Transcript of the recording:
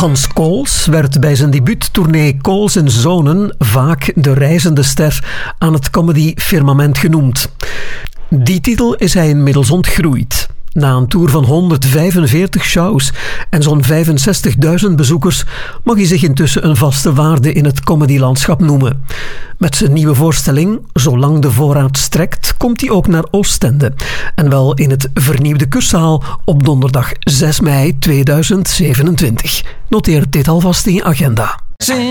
Hans Kools werd bij zijn debuuttournee Kools & Zonen vaak de reizende ster aan het comedy-firmament genoemd. Die titel is hij inmiddels ontgroeid. Na een tour van 145 shows en zo'n 65.000 bezoekers mag hij zich intussen een vaste waarde in het comedylandschap noemen. Met zijn nieuwe voorstelling, Zolang de voorraad strekt, komt hij ook naar Oostende. En wel in het vernieuwde Kurszaal op donderdag 6 mei 2027. Noteer dit alvast in je agenda.